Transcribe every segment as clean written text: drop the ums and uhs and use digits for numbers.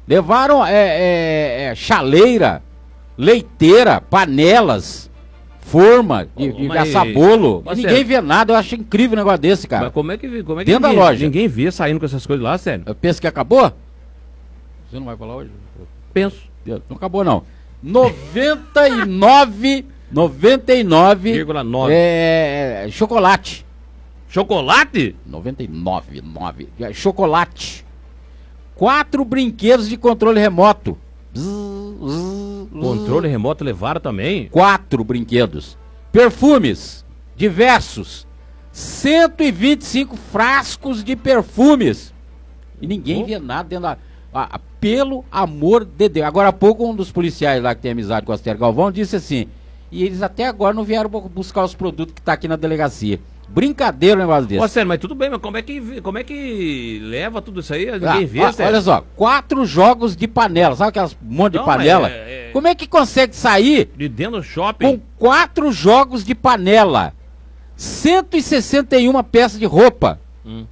Levaram chaleira, leiteira, panelas, forma de assar bolo. Ninguém vê nada, eu acho incrível um negócio desse, cara. Mas como é que dentro da loja. Ninguém vê saindo com essas coisas lá, sério? Eu penso que acabou? Você não vai falar hoje? Penso. Não acabou, não. 99,9 chocolate. Chocolate? 99,9 chocolate. 4 brinquedos de controle remoto. Controle remoto levaram também? 4 brinquedos. Perfumes diversos. 125 frascos de perfumes. E ninguém vê nada dentro da... pelo amor de Deus. Agora há pouco um dos policiais lá que tem amizade com o Aster Galvão disse assim, e eles até agora não vieram buscar os produtos que tá aqui na delegacia. Brincadeira o negócio desse. Ô, sério, mas tudo bem, mas como é que leva tudo isso aí? Ninguém vê, sério. Olha só, 4 jogos de panela, sabe aquelas monte de panela? Como é que consegue sair de dentro do shopping com 4 jogos de panela, 161 peças de roupa,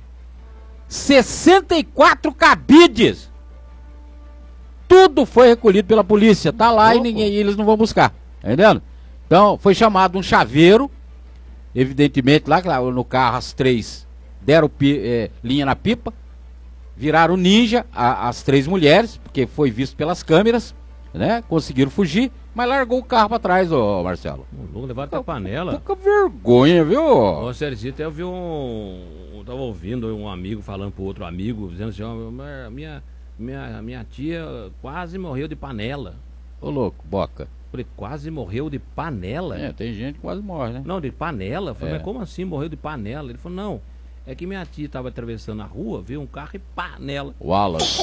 64 cabides? Tudo foi recolhido pela polícia, tá lá e eles não vão buscar, tá entendendo? Então foi chamado um chaveiro, evidentemente lá no carro as 3 deram linha na pipa, viraram ninja as 3 mulheres, porque foi visto pelas câmeras, né? Conseguiram fugir, mas largou o carro pra trás, ô Marcelo. Levaram até a panela. Pouca vergonha, viu? Ô, Sérgio, até eu vi tava ouvindo um amigo falando pro outro amigo, dizendo assim, minha tia quase morreu de panela. Ô louco, Boca. Falei, quase morreu de panela? Tem gente que quase morre, né? Não, de panela? Falei, mas como assim morreu de panela? Ele falou, não, é que minha tia tava atravessando a rua, viu um carro e panela. Wallace.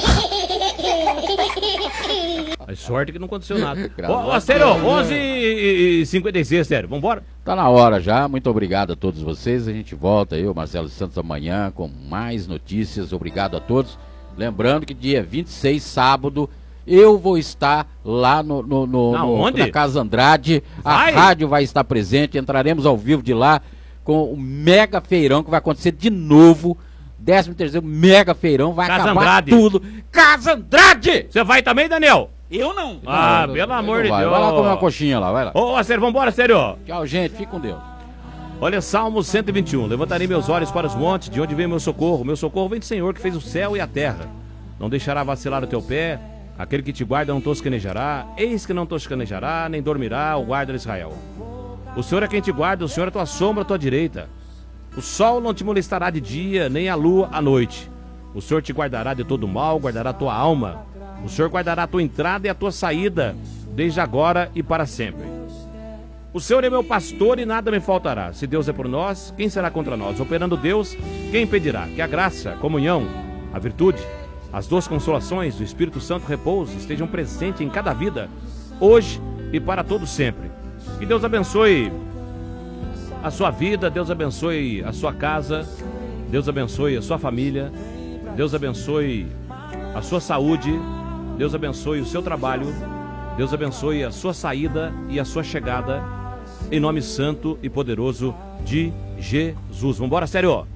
A sorte que não aconteceu nada. Ô, sério, 11h56, sério, vambora? Tá na hora já, muito obrigado a todos vocês. A gente volta aí, o Marcelo Santos amanhã com mais notícias. Obrigado a todos. Lembrando que dia 26, sábado, eu vou estar lá na Casa Andrade. A rádio vai estar presente, entraremos ao vivo de lá com o mega feirão que vai acontecer de novo. 13º mega feirão, vai Casa acabar Andrade. Tudo. Casa Andrade! Você vai também, Daniel? Eu não. Pelo amor de Deus. Vai lá comer uma coxinha lá, vai lá. Ô, sério, vambora, sério. Tchau, gente, fique com Deus. Olha, Salmo 121. Levantarei meus olhos para os montes, de onde vem meu socorro. Meu socorro vem do Senhor, que fez o céu e a terra. Não deixará vacilar o teu pé. Aquele que te guarda não tosquenejará. Eis que não tosquenejará, nem dormirá o guarda de Israel. O Senhor é quem te guarda, o Senhor é tua sombra à tua direita. O sol não te molestará de dia, nem a lua à noite. O Senhor te guardará de todo mal, guardará a tua alma. O Senhor guardará a tua entrada e a tua saída, desde agora e para sempre. O Senhor é meu pastor e nada me faltará. Se Deus é por nós, quem será contra nós? Operando Deus, quem impedirá? Que a graça, a comunhão, a virtude, as 2 consolações do Espírito Santo repouso estejam presentes em cada vida, hoje e para todo sempre. Que Deus abençoe a sua vida, Deus abençoe a sua casa, Deus abençoe a sua família, Deus abençoe a sua saúde, Deus abençoe o seu trabalho, Deus abençoe a sua saída e a sua chegada, em nome santo e poderoso de Jesus. Vambora, sério!